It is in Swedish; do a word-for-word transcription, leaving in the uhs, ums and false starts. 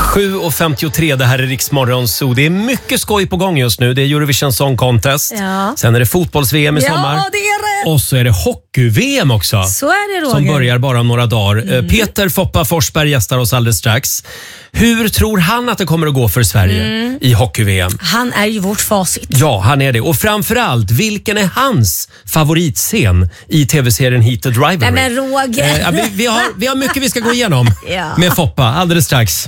sju och femtiotre, det här är Rix Morgon Zoo. Det är mycket skoj på gång just nu. Det är Eurovision Song Contest. Ja. Sen är det fotbolls-V M i sommar. Ja, det är det. Och så är det hockey-V M också. Så är det, Roger. Som börjar bara om några dagar. Mm. Peter Foppa Forsberg gästar oss alldeles strax. Hur tror han att det kommer att gå för Sverige mm. i hockey-V M? Han är ju vårt facit. Ja, han är det. Och framförallt, vilken är hans favoritscen i tv-serien Heated Rivalry? Nej men Roger. Eh, vi, vi, har, vi har mycket vi ska gå igenom ja. med Foppa alldeles strax.